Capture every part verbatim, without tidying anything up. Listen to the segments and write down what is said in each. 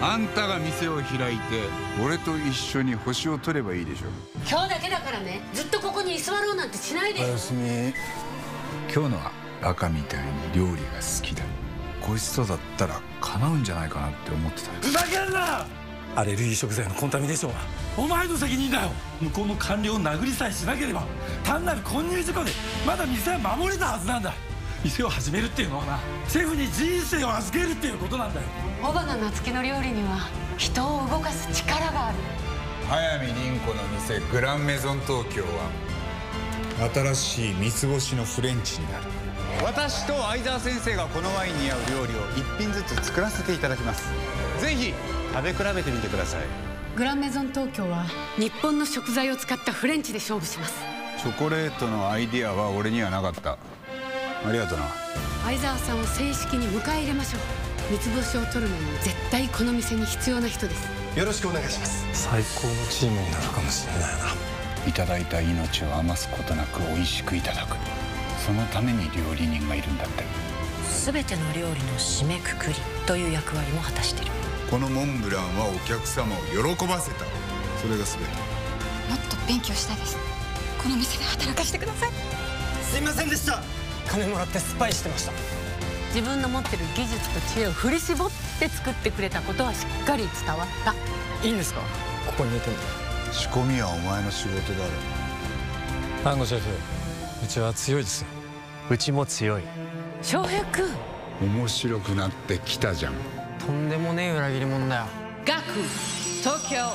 あんたが店を開いて俺と一緒に星を取ればいいでしょ。 今日だけだからね、ずっとここに居座ろうなんてしないでよ。 おやすみ。今日のはバカみたいに料理が好きだ。こいつとだったら叶うんじゃないかなって思ってたよ。 ふざけんな！アレルギー食材のコンタミネーションはお前の責任だよ。向こうの官僚を殴りさえしなければ単なる混入事故でまだ店は守れたはずなんだ。店を始めるっていうのはな、シェフに人生を預けるっていうことなんだよ。 小花夏樹の料理には人を動かす力がある。 早見凛子の店グランメゾン東京は新しい三つ星のフレンチになる。私と相沢先生がこのワインに合う料理を一品ずつ作らせていただきます。ぜひ食べ比べてみてください。 グランメゾン東京は日本の食材を使ったフレンチで勝負します。 チョコレートのアイディアは俺にはなかった。ありがとな。 相沢さんを正式に迎え入れましょう。三つ星を取るのに絶対この店に必要な人です。 よろしくお願いします。 最高のチームになるかもしれないな。 いただいた命を余すことなく美味しくいただく、そのために料理人がいるんだって。 全ての料理の締めくくりという役割も果たしている。 このモンブランはお客様を喜ばせた。それが全て。 もっと勉強したいです。この店で働かせてください。 すいませんでした。金もらってスパイしてました。 自分の持ってる技術と知恵を振り絞って作ってくれたことはしっかり伝わった。 いいんですか、ここにいても。 仕込みはお前の仕事だろ。 丹後シェフ、うちは強いですよ。 うちも強い。 翔平君、 面白くなってきたじゃん。 とんでもねえ裏切り者だよ。 ガク東京。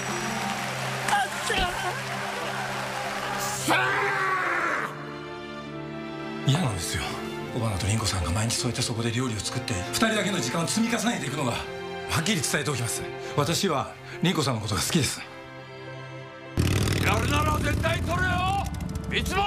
嫌なんですよ。小花と凛子さんが毎日そうやってそこで料理を作ってふたりだけの時間を積み重ねていくのが、はっきり伝えておきます。私は凛子さんのことが好きです。 やるなら絶対取れよ三つ星。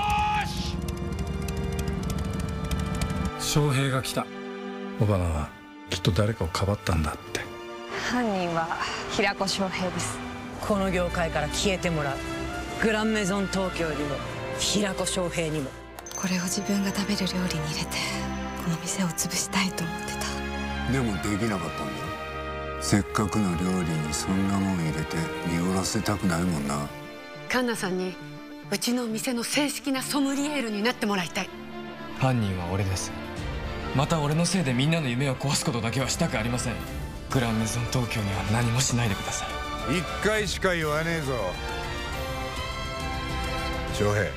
翔平が来た。小花はきっと誰かをかばったんだって。 犯人は平子翔平です。 この業界から消えてもらう。グランメゾン東京にも平子翔平にも。 これを自分が食べる料理に入れてこの店を潰したいと思ってた。 でもできなかったんだよ。せっかくの料理にそんなもん入れて見下ろせたくないもんな。 カンナさんにうちの店の正式なソムリエールになってもらいたい。 犯人は俺です。また俺のせいでみんなの夢を壊すことだけはしたくありません。グランメゾン東京には何もしないでください。 一回しか言わねえぞ翔平。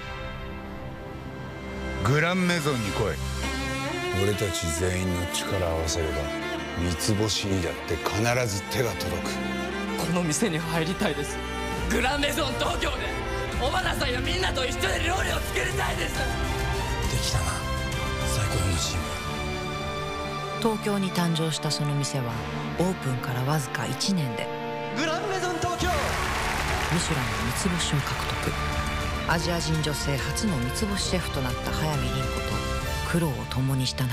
グランメゾンに来い。俺たち全員の力を合わせれば三つ星にだって必ず手が届く。 この店に入りたいです。グランメゾン東京で小花さんやみんなと一緒で料理を作りたいです。 できたな、最高のチーム。 東京に誕生したその店はオープンからわずかいちねんでグランメゾン東京ミシュランの三つ星を獲得。アジア人女性初の三つ星シェフとなった早見凛子と苦労を共にした